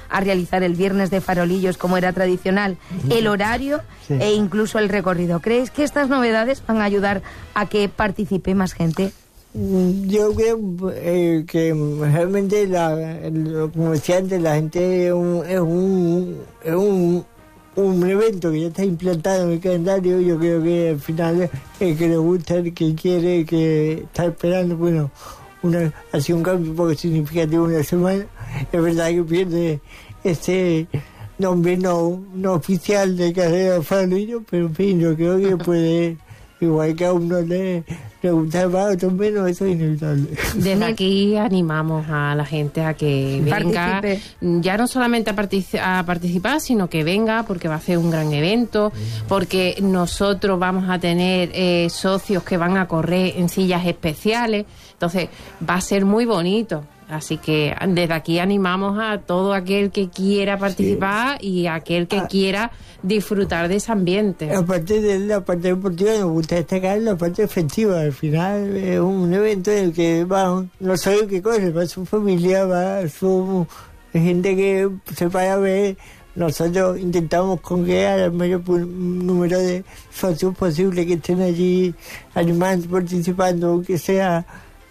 a realizar el viernes de farolillos como era tradicional, el horario e incluso el recorrido. ¿Creéis que estas novedades van a ayudar a que participe más gente? Yo creo que realmente, como decía antes, la gente es un evento que ya está implantado en el calendario. Yo creo que al final el que le gusta, el que quiere, que está esperando, bueno, ha sido un cambio un poco significativo una semana. Es verdad que pierde este nombre no oficial de carrera de farolillo, pero en fin, yo creo que puede, igual que a uno le gusta más, a otros menos, eso es inevitable. Desde aquí animamos a la gente a que venga, ya no solamente a participar, sino que venga, porque va a ser un gran evento, porque nosotros vamos a tener socios que van a correr en sillas especiales, entonces va a ser muy bonito. Así que desde aquí animamos a todo aquel que quiera participar y a aquel que quiera disfrutar de ese ambiente. Aparte de la parte deportiva, nos gusta destacar la parte festiva. Al final es un evento en el que va no solo el que corre, va su familia, va su gente que se para a ver. Nosotros intentamos congregar al mayor número de socios posible que estén allí animando, participando, aunque sea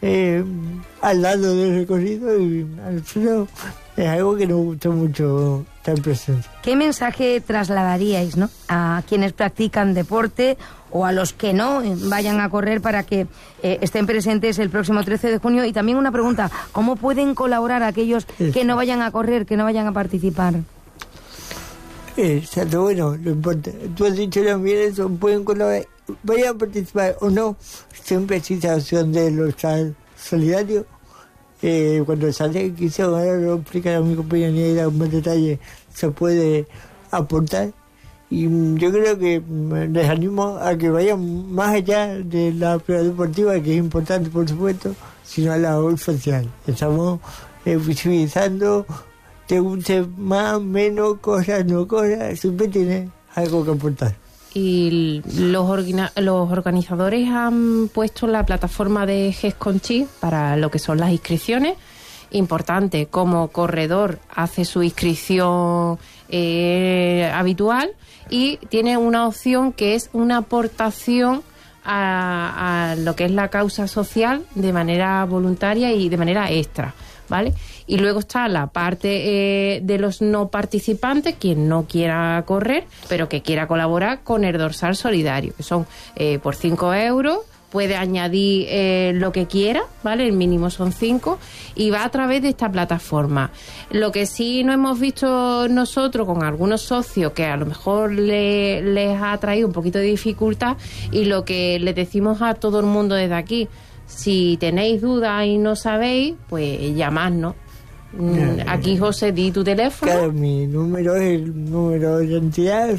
al lado del recorrido, y al final es algo que nos gusta mucho estar presente. ¿Qué mensaje trasladaríais, ¿no?, a quienes practican deporte o a los que no vayan a correr para que estén presentes el próximo 13 de junio? Y también una pregunta, ¿cómo pueden colaborar aquellos que no vayan a correr, que no vayan a participar? Exacto, bueno, lo importante, tú has dicho también eso, pueden colaborar, vayan a participar o no, siempre existe la opción de los solidarios. Cuando sale, quizá ahora lo explicará mi compañera Neira con más detalle, se puede aportar. Y yo creo que les animo a que vayan más allá de la prueba deportiva, que es importante por supuesto, sino a la labor social. Estamos visibilizando, te guste más, menos, cosas, no cosas, siempre tienes algo que aportar. Y los organizadores han puesto la plataforma de GESConchi para lo que son las inscripciones. Importante, como corredor hace su inscripción habitual y tiene una opción que es una aportación a lo que es la causa social de manera voluntaria y de manera extra, ¿vale? Y luego está la parte de los no participantes, quien no quiera correr, pero que quiera colaborar con el dorsal solidario, que son por 5 euros, puede añadir lo que quiera, ¿vale? El mínimo son 5 y va a través de esta plataforma. Lo que sí no hemos visto nosotros con algunos socios que a lo mejor les ha traído un poquito de dificultad, y lo que les decimos a todo el mundo desde aquí, si tenéis dudas y no sabéis, pues llamadnos. Aquí, José, di tu teléfono. Claro, mi número es el número de identidad,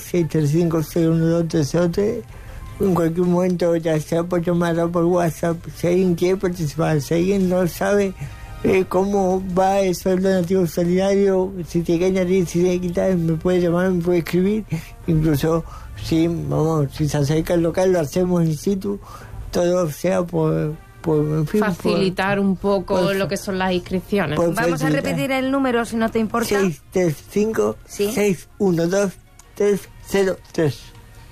635-612-303. En cualquier momento, ya sea por llamada o por WhatsApp, si alguien quiere participar, si alguien no sabe cómo va eso el donativo solidario, si tiene que añadir, si tiene que quitar, me puede llamar, me puede escribir. Incluso si se acerca al local, lo hacemos in situ, todo sea por en fin, facilitar un poco lo que son las inscripciones. Vamos a repetir el número, si no te importa. 635-612-303.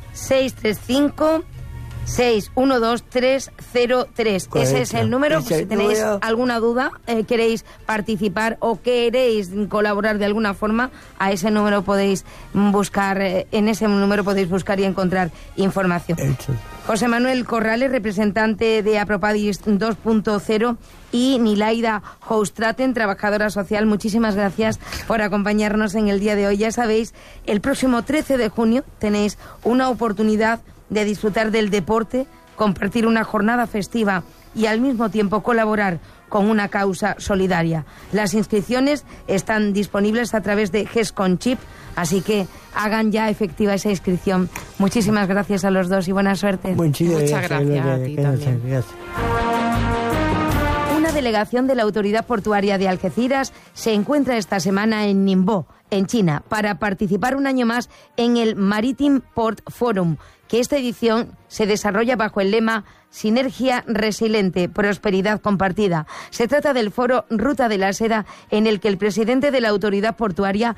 635-612-303. Ese es el número. Pues, si tenéis alguna duda, queréis participar o queréis colaborar de alguna forma, a ese número podéis buscar, en ese número podéis buscar y encontrar información. José Manuel Corrales, representante de Apropadis 2.0, y Nilaida Houstraten, trabajadora social, muchísimas gracias por acompañarnos en el día de hoy. Ya sabéis, el próximo 13 de junio tenéis una oportunidad de disfrutar del deporte, compartir una jornada festiva y al mismo tiempo colaborar con una causa solidaria. Las inscripciones están disponibles a través de GESConchi, así que hagan ya efectiva esa inscripción. Muchísimas gracias a los dos y buena suerte. Muchas gracias a ti también. Gracias. Una delegación de la Autoridad Portuaria de Algeciras se encuentra esta semana en Ningbo, en China, para participar un año más en el Maritime Port Forum, que esta edición se desarrolla bajo el lema Sinergia Resiliente, Prosperidad Compartida. Se trata del foro Ruta de la Seda, en el que el presidente de la Autoridad Portuaria